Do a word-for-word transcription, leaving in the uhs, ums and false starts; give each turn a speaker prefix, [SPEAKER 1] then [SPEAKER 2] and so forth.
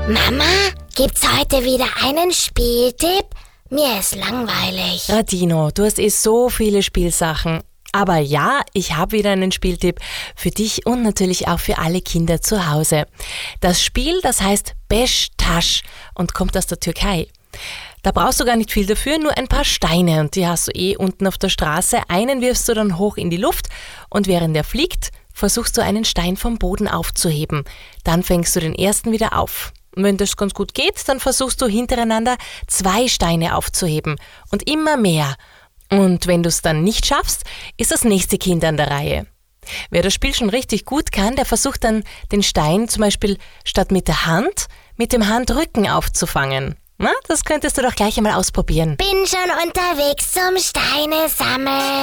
[SPEAKER 1] Mama, gibt's heute wieder einen Spieltipp? Mir ist langweilig.
[SPEAKER 2] Radino, du hast eh so viele Spielsachen. Aber ja, ich habe wieder einen Spieltipp für dich und natürlich auch für alle Kinder zu Hause. Das Spiel, das heißt Beş Taş und kommt aus der Türkei. Da brauchst du gar nicht viel dafür, nur ein paar Steine und die hast du eh unten auf der Straße. Einen wirfst du dann hoch in die Luft und während er fliegt, versuchst du einen Stein vom Boden aufzuheben. Dann fängst du den ersten wieder auf. Und wenn das ganz gut geht, dann versuchst du hintereinander zwei Steine aufzuheben und immer mehr. Und wenn du es dann nicht schaffst, ist das nächste Kind an der Reihe. Wer das Spiel schon richtig gut kann, der versucht dann den Stein zum Beispiel statt mit der Hand, mit dem Handrücken aufzufangen. Na, das könntest du doch gleich einmal ausprobieren.
[SPEAKER 1] Bin schon unterwegs zum Steine sammeln.